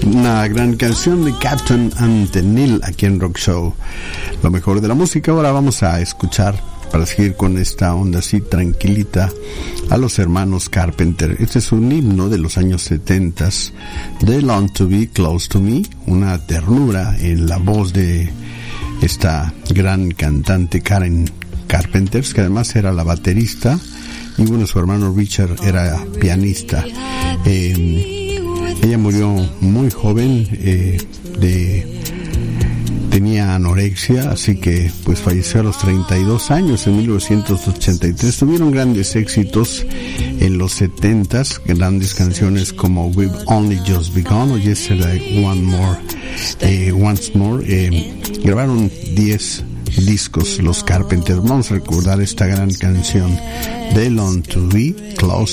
Una gran canción de Captain and Tennille aquí en Rock Show. Lo mejor de la música. Ahora vamos a escuchar, para seguir con esta onda así tranquilita, a los hermanos Carpenter. Este es un himno de los años 70. They Long to Be Close to Me. Una ternura en la voz de esta gran cantante Karen Carpenter, que además era la baterista, y bueno, su hermano Richard era pianista. Ella murió muy joven, tenía anorexia, así que pues falleció a los 32 años en 1983. Tuvieron grandes éxitos en los 70s, grandes canciones como We've Only Just Begun o Yesterday Once More. Grabaron 10 discos los Carpenters. Vamos a recordar esta gran canción, They Long to Be Close